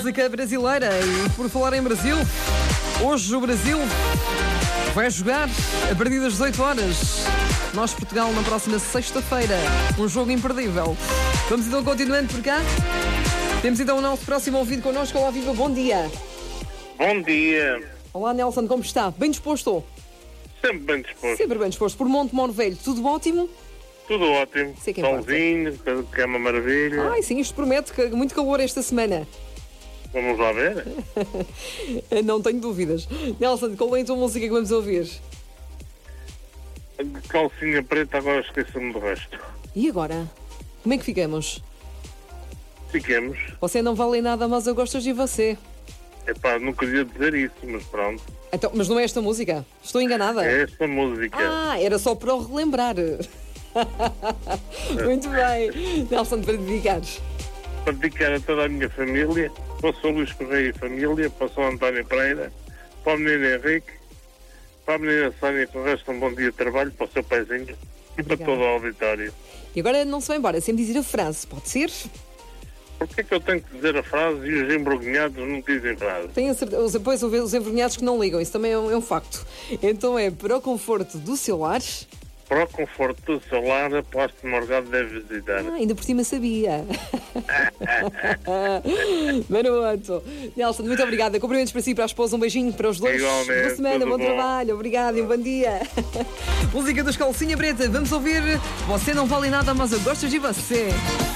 música brasileira. E por falar em Brasil, hoje o Brasil vai jogar a partir das 18 horas. Nós, Portugal, na próxima sexta-feira. Um jogo imperdível. Vamos então continuando por cá. Temos então o nosso próximo ouvido connosco. Olá, viva, bom dia. Bom dia. Olá, Nelson, como está? Bem disposto? Sempre bem disposto. Sempre bem disposto. Por Monte Moro Velho, tudo ótimo? Tudo ótimo. Sei que importa. Solzinho, que é uma maravilha. Ai, sim, isto promete que muito calor esta semana. Vamos lá ver. Não tenho dúvidas. Nelson, qual é então a música que vamos ouvir? Calcinha preta, agora esqueça-me do resto. E agora? Como é que ficamos? Fiquemos. Você não vale nada, mas eu gosto de você. Epá, não queria dizer isso, mas pronto. Então, mas não é esta música? Estou enganada? É esta música. Ah, era só para o relembrar. Muito bem. Nelson, para dedicares. Para dedicar a toda a minha família, para o Sr. Luís Correia e família, para o Sr. António Pereira, para o menino Henrique, para a menina Sónia, que o resto um bom dia de trabalho, para o seu paizinho e para todo o auditório. E agora não se vai embora, sem dizer a frase, pode ser? Porquê é que eu tenho que dizer a frase e os embrulhados não dizem frase? Tenho a certeza, depois os envergonhados que não ligam, isso também é um facto. Então é para o conforto do seu lar. Para o conforto do seu lar, aposto que o Morgado deve visitar. Ainda por cima sabia. Maroto. Nelson, muito obrigada. Cumprimentos para si e para a esposa. Um beijinho para os dois. Igualmente, Boa semana, tudo bom trabalho. Obrigado e um bom dia. Música dos Calcinha Preta. Vamos ouvir Você Não Vale Nada, mas eu gosto de você.